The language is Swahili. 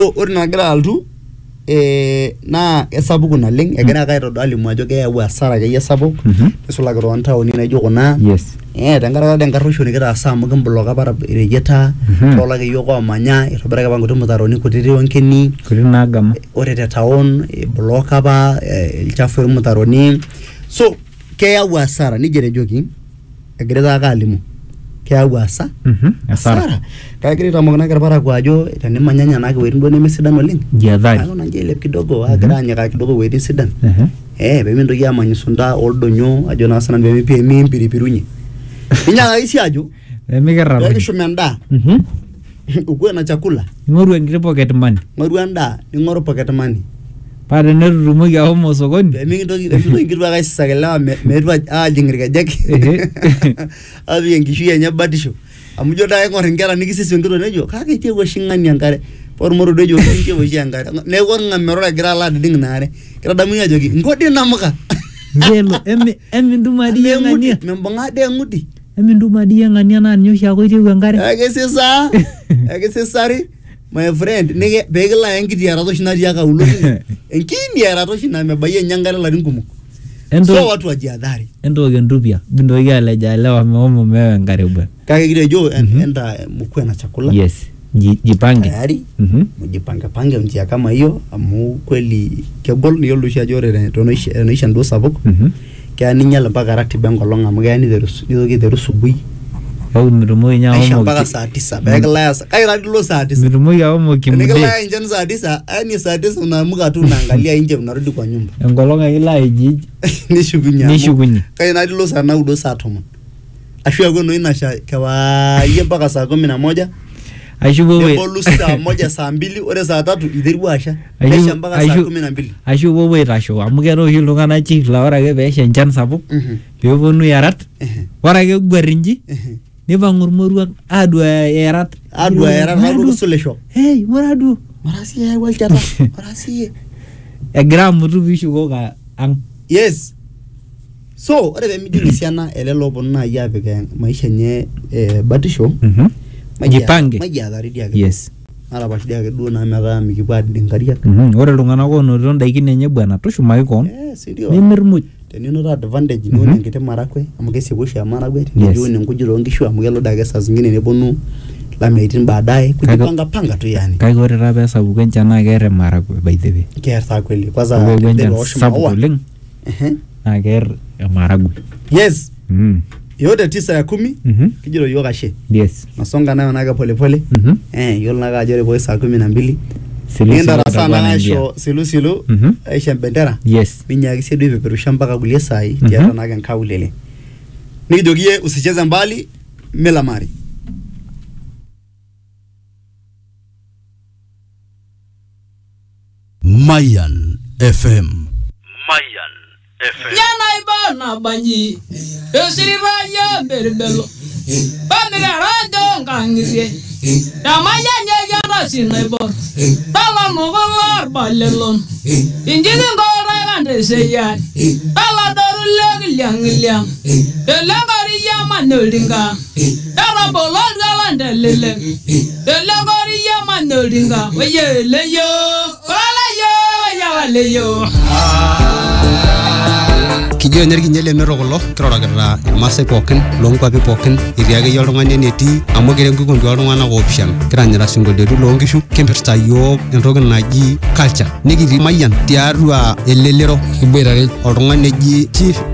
ore nagira altu na esapuku naleng egira kaitodolu alimu ajo keyau hasara akeyie sapuk nisulaki toontaoni naijo kuna tenkaraki tenkarruisho nikitaasa amu kimbloka apa ireyieta toolake yiok oomanya itobiraki apa nkuti mutaroni kutiti onkeni kuti naagama ore te town bloka apa ilchafu irmutaroni so keyau hasara nijia etejoki egira ake alimu keyau hasara kagira itamokina kirparakuo ajo tenimanyanya nake weitin duo nemesidan oleng jiadhari nanje ilep kidogo agira anyika kidogo weitin sidan pemintoki amany sunda oldonyo ajo na sana pemimpiripirunye inyaka isi ajo mikirraba kishum endaa ukuwe na chakula ngoru enkiti pocket money ngoru endaa ningoru pocket money pare netutumoki ahomo sokoni pemintoki kitu aka isakelewa metu ajingirikejek abi enkishui enye batisho amu jo da engor nkera nikisisi nkito nejo kake etewo shingani enkare pormoro dejo ntewo shi enkare neeku ngamero egira ala ding naare kitadamu ajoki ngodi namuka ngelo emindumadi yengania membonga de ngudi emindumadi yengania na nyoshi akoitewo enkare akesesari my friend nige begla enkiti arato shinari aka ulo enkini arato shina mebaye nyangara la ringumu so watu wajiadhari endo gendupia bindo yale jalewa meomo mewe ngare bwa kake kile jo enda mkwe na chakula yes jipange tayari mjipange pange mtia kama hiyo amu kweli kebol ni yolu sha jore tonoisha ndo sabuk kani nyala mpaka ratiba ngolonga amu gani deru subui au mirumo nya homo mpaka saa 9 beglas kai radilo saa 9 mirumo ya homo kimude nikala inje saa 9 ani saa 9 unaamka tu unaangalia nje unarudi kwa nyumba ngolonga ila iji nishugunya kai radilo saa 9 saa 10 ashua gono inasha kwa ye mpaka saa 11 ashugo we bolu saa 1 saa 2 ore saa 3 idirwasha nesha mpaka saa 12 ashugo we rasho amugero hilungana chi la ora ge besha nchan sapuk pebonu yarat ora ge gwarinji nibangurmurwa adwa erat adu sulesho hey moradu marasi ya walchata marasi gram tu bishu goga ang yes so ore bemidi siana elelo bonna ya bega maisha nye batisho majipange majadhari dia yes ala bashdia ke duna mega mikipad dingariak ore lungana kono ndaikin enye bwana tushumai kon nimirmuj tenino ta advantage ni one ngite marakwe amukesi kushia marakwe ndio ni nkujiro ngishu amugelo dage saa zingine nebonu lameitin baadaye kujipanga panga tu yani kai gore rabe sabuke nchana gere marakwe by the way kerta kweli kwanza ndio sabuling na gere marakwe yes yote 9 ya 10 kijiro yoga she yes nasonga nayo naga pole pole yolo naga jore boy saa 12 Nenda sana nasho silu Aisha Bendera yes minyaki sedu ipeperusha mpaka kulie sai tiara naga nkaulele nikijogie usicheze mbali mela mari Mayan FM Yana ibana banyi Esirivaya berbelo Bamira rado ngangirie Damaya nyaya sinebor Tala mogolar balelon Injini ngora gande seyan Tala doru liang Delagori yama nolinga Tala bolon galande lele Delagori yama nolinga Oye leyo Wala yo ya leyo Kijo energi nyele merogolo kirora kira masai pokin longkwapi pokin iriage yolongane neti amogere ngukundu yolongana option kiranyira singoledu longishu kempirta yo entoki naji culture nikiti Mayan tiarua elelero iboirare oltung'ani ji chief